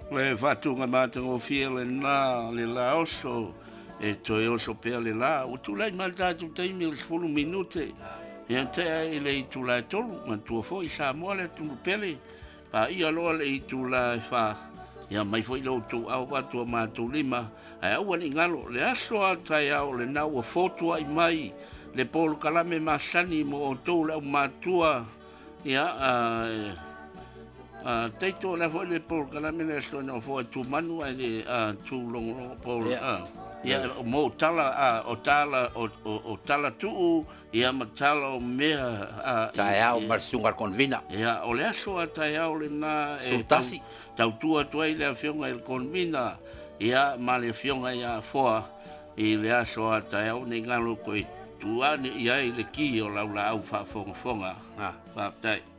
Le fatunga mātango fia le nā le la oso, e toi oso pēr le la, o tūlai mātātu teimi le 10 minute, e antea e le i tūlai tolu, ma tua fo i sa moa le tunu pele, pa i aloa le i tūlai wha, ia mai fo i lo tū au watu a mātou lima, ai au ani ngalo, le aso a tai au le nau a fotua i mai, le polo kalame masani mo o tōu lau mātua, ia teito la fo le por kala mena sto no fo tu manu ai tu long por ia mo tala o tala tu ia matala o mea Taiao marsungar convina. ia o le aso a taiao le na Sutasi. tau tua tuai le fionga el convina ia ma le fionga ia foa i le aso a taiao ni ngalo ko tuani ia i le ki o laula au fa fonga pa tai